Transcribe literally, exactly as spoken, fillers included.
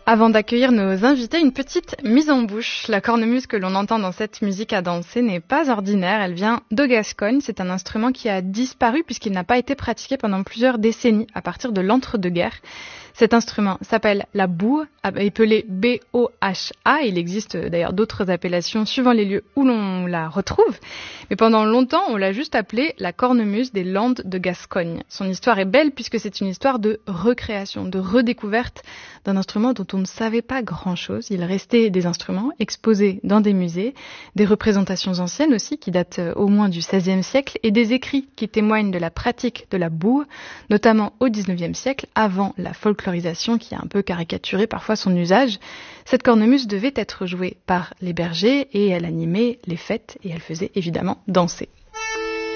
Avant d'accueillir nos invités, une petite mise en bouche. La cornemuse que l'on entend dans cette musique à danser n'est pas ordinaire, elle vient de Gascogne. C'est un instrument qui a disparu puisqu'il n'a pas été pratiqué pendant plusieurs décennies à partir de l'entre-deux-guerres. Cet instrument s'appelle la boue, appelée B O H A. Il existe d'ailleurs d'autres appellations suivant les lieux où l'on la retrouve. Mais pendant longtemps, on l'a juste appelée la cornemuse des Landes de Gascogne. Son histoire est belle puisque c'est une histoire de recréation, de redécouverte d'un instrument dont on ne savait pas grand-chose. Il restait des instruments exposés dans des musées, des représentations anciennes aussi qui datent au moins du seizième siècle et des écrits qui témoignent de la pratique de la boue, notamment au dix-neuvième siècle, avant la folklorisation qui a un peu caricaturé parfois son usage. Cette cornemuse devait être jouée par les bergers et elle animait les fêtes et elle faisait évidemment danser.